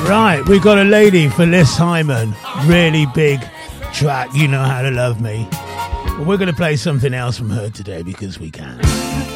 Right, we got a lady for Liz Hyman. Really big track, You Know How to Love Me. But we're going to play something else from her today because we can.